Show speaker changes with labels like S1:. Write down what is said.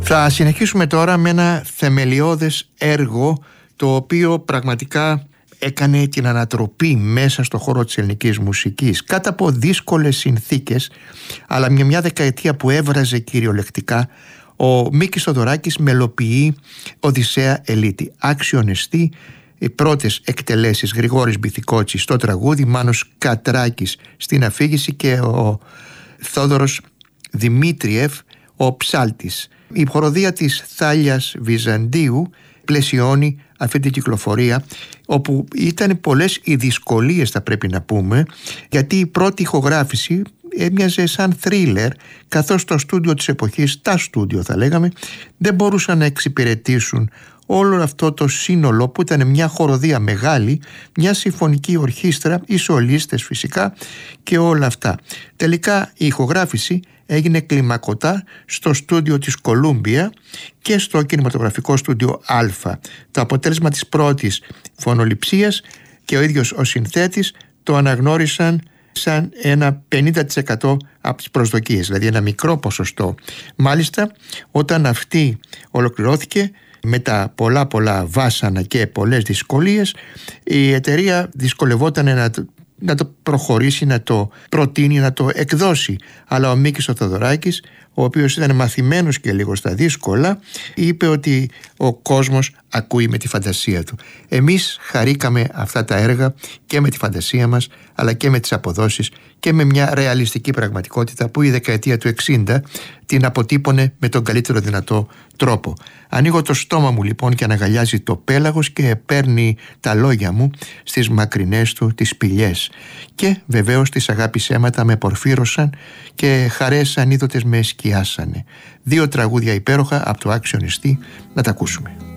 S1: Θα συνεχίσουμε τώρα με ένα θεμελιώδες έργο, το οποίο πραγματικά έκανε την ανατροπή μέσα στο χώρο της ελληνικής μουσικής κάτω από δύσκολες συνθήκες, αλλά μια δεκαετία που έβραζε κυριολεκτικά. Ο Μίκης Θοδωράκης μελοποιεί Οδυσσέα Ελίτη. Άξιον εστί, οι πρώτες εκτελέσεις Γρηγόρης Μπιθικότσης στο τραγούδι, Μάνος Κατράκης στην αφήγηση και ο Θόδωρος Δημήτριεφ ο ψάλτης. Η χοροδία της Θάλιας Βυζαντίου πλαισιώνει αυτή την κυκλοφορία, όπου ήταν πολλές οι δυσκολίες, θα πρέπει να πούμε, γιατί η πρώτη ηχογράφηση έμοιαζε σαν θρίλερ, καθώς το στούντιο της εποχής, τα στούντιο θα λέγαμε, δεν μπορούσαν να εξυπηρετήσουν όλο αυτό το σύνολο που ήταν μια χοροδία μεγάλη, μια συμφωνική ορχήστρα, οι σολίστες φυσικά και όλα αυτά. Τελικά η ηχογράφηση έγινε κλιμακωτά στο στούντιο της Κολούμπια και στο κινηματογραφικό στούντιο Α. Το αποτέλεσμα της πρώτης φωνοληψίας και ο ίδιος ο συνθέτης το αναγνώρισαν σαν ένα 50% από τις προσδοκίες, δηλαδή ένα μικρό ποσοστό. Μάλιστα, όταν αυτή ολοκληρώθηκε με τα πολλά βάσανα και πολλές δυσκολίες, η εταιρεία δυσκολευόταν να το προχωρήσει, να το προτείνει, να το εκδώσει. Αλλά ο Μίκης ο Θοδωράκης, ο οποίος ήταν μαθημένος και λίγο στα δύσκολα, είπε ότι ο κόσμος ακούει με τη φαντασία του. Εμείς χαρήκαμε αυτά τα έργα και με τη φαντασία μας, αλλά και με τις αποδόσεις και με μια ρεαλιστική πραγματικότητα που η δεκαετία του 60 την αποτύπωνε με τον καλύτερο δυνατό τρόπο. Ανοίγω το στόμα μου λοιπόν και αναγκαλιάζει το πέλαγος και παίρνει τα λόγια μου στις μακρινές του τις σπηλιές. Και βεβαίως τις αγάπης αίματα με πορφύρωσαν και χαρές ανίδωτες με σκιάσανε. 2 τραγούδια υπέροχα από το Άξιον εστί, να τα ακούσουμε.